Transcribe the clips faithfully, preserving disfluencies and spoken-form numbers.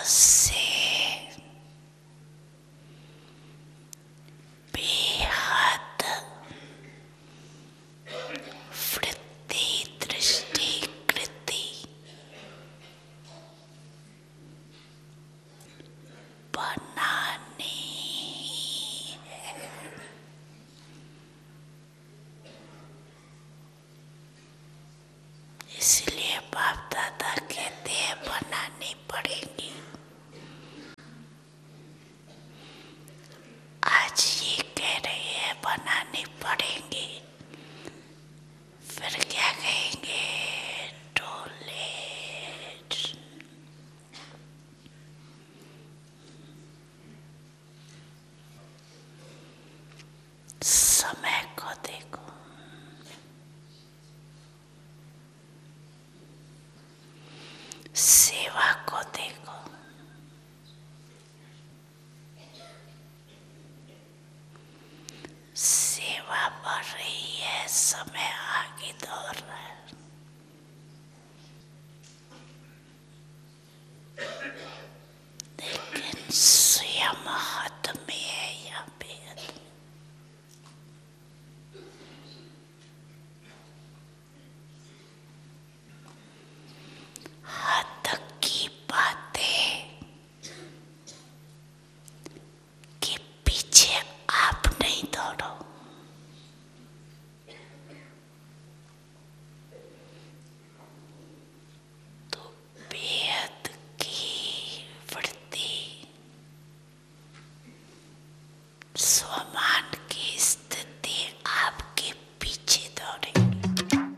से बेहद वृत्ति दृष्टि कृति बनानी है। इसलिए बाप दादा कहते हैं बनानी पड़ेगी। आज ये कह रही है बनानी पड़ेंगी, फिर क्या कहेंगे? टोले समय को देखो, सेवा को देखो, सेवा बढ़ रही है, समय आगे दौड़ रहा है। लेकिन स्वयं हाथ में है यहाँ पे। हाथ की बातें के पीछे आप नहीं दौड़ो, तो बेहद की वृत्ति स्वमान की स्थिति आपके पीछे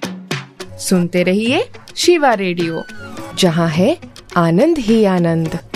दौड़ेगी। सुनते रहिए शिवा रेडियो, जहां है आनंद ही आनंद।